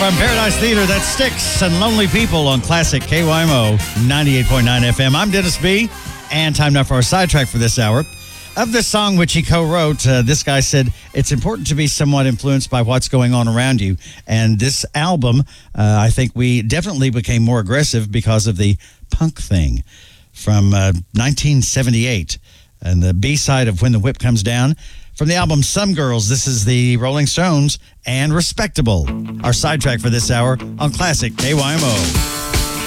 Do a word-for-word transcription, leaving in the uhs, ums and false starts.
from Paradise Theater, that's Styx and Lonely People on Classic K Y M O ninety-eight point nine F M. I'm Dennis B., and time now for our sidetrack for this hour. Of this song, which he co-wrote, uh, this guy said, it's important to be somewhat influenced by what's going on around you. And this album, uh, I think we definitely became more aggressive because of the punk thing from uh, nineteen seventy-eight. And the B-side of When the Whip Comes Down. From the album Some Girls, this is the Rolling Stones and Respectable. Our sidetrack for this hour on Classic K Y M O.